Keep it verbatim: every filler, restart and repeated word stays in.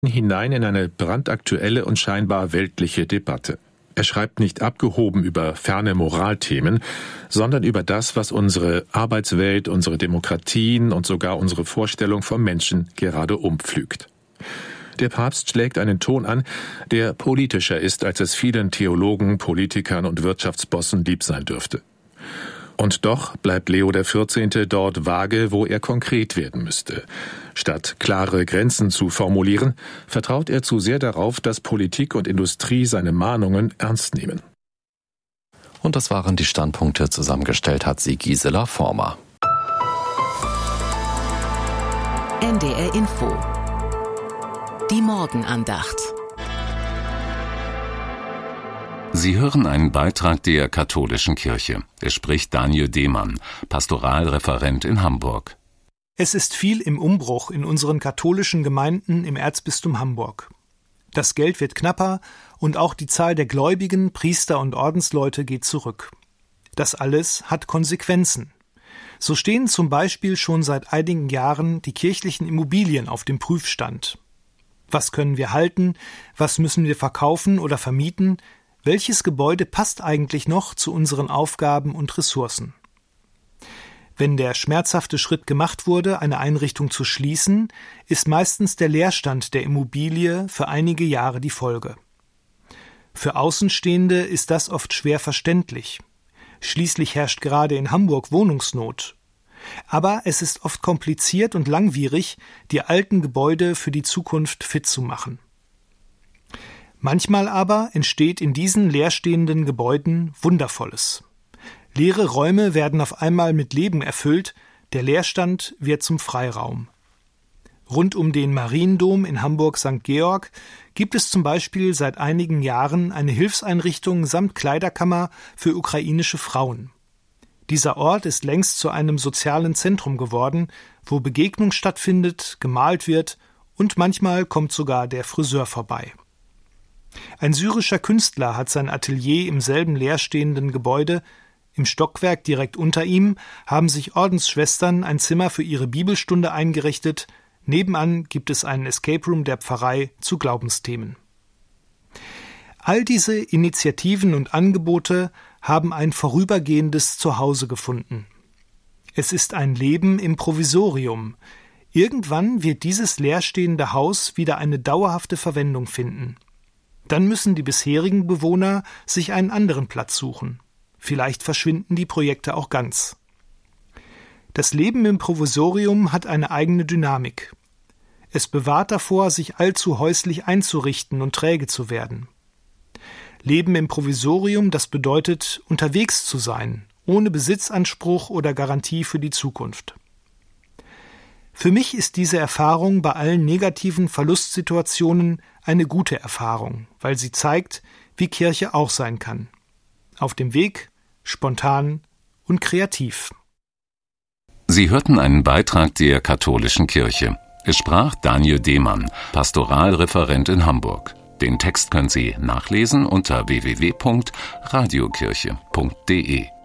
hinein in eine brandaktuelle und scheinbar weltliche Debatte. Er schreibt nicht abgehoben über ferne Moralthemen, sondern über das, was unsere Arbeitswelt, unsere Demokratien und sogar unsere Vorstellung vom Menschen gerade umpflügt. Der Papst schlägt einen Ton an, der politischer ist, als es vielen Theologen, Politikern und Wirtschaftsbossen lieb sein dürfte. Und doch bleibt Leo der vierzehnte dort vage, wo er konkret werden müsste. Statt klare Grenzen zu formulieren, vertraut er zu sehr darauf, dass Politik und Industrie seine Mahnungen ernst nehmen. Und das waren die Standpunkte. Zusammengestellt hat sie Gisela Former. N D R Info. Die Morgenandacht. Sie hören einen Beitrag der Katholischen Kirche. Es spricht Daniel Demann, Pastoralreferent in Hamburg. Es ist viel im Umbruch in unseren katholischen Gemeinden im Erzbistum Hamburg. Das Geld wird knapper und auch die Zahl der Gläubigen, Priester und Ordensleute geht zurück. Das alles hat Konsequenzen. So stehen zum Beispiel schon seit einigen Jahren die kirchlichen Immobilien auf dem Prüfstand. Was können wir halten? Was müssen wir verkaufen oder vermieten? Welches Gebäude passt eigentlich noch zu unseren Aufgaben und Ressourcen? Wenn der schmerzhafte Schritt gemacht wurde, eine Einrichtung zu schließen, ist meistens der Leerstand der Immobilie für einige Jahre die Folge. Für Außenstehende ist das oft schwer verständlich. Schließlich herrscht gerade in Hamburg Wohnungsnot. Aber es ist oft kompliziert und langwierig, die alten Gebäude für die Zukunft fit zu machen. Manchmal aber entsteht in diesen leerstehenden Gebäuden Wundervolles. Leere Räume werden auf einmal mit Leben erfüllt, der Leerstand wird zum Freiraum. Rund um den Mariendom in Hamburg-Sankt Georg gibt es zum Beispiel seit einigen Jahren eine Hilfseinrichtung samt Kleiderkammer für ukrainische Frauen. Dieser Ort ist längst zu einem sozialen Zentrum geworden, wo Begegnung stattfindet, gemalt wird und manchmal kommt sogar der Friseur vorbei. Ein syrischer Künstler hat sein Atelier im selben leerstehenden Gebäude. Im Stockwerk direkt unter ihm haben sich Ordensschwestern ein Zimmer für ihre Bibelstunde eingerichtet. Nebenan gibt es einen Escape Room der Pfarrei zu Glaubensthemen. All diese Initiativen und Angebote haben ein vorübergehendes Zuhause gefunden. Es ist ein Leben im Provisorium. Irgendwann wird dieses leerstehende Haus wieder eine dauerhafte Verwendung finden. Dann müssen die bisherigen Bewohner sich einen anderen Platz suchen. Vielleicht verschwinden die Projekte auch ganz. Das Leben im Provisorium hat eine eigene Dynamik. Es bewahrt davor, sich allzu häuslich einzurichten und träge zu werden. Leben im Provisorium, das bedeutet, unterwegs zu sein, ohne Besitzanspruch oder Garantie für die Zukunft. Für mich ist diese Erfahrung bei allen negativen Verlustsituationen eine gute Erfahrung, weil sie zeigt, wie Kirche auch sein kann. Auf dem Weg, spontan und kreativ. Sie hörten einen Beitrag der Katholischen Kirche. Es sprach Daniel Demann, Pastoralreferent in Hamburg. Den Text können Sie nachlesen unter w w w punkt radiokirche punkt d e.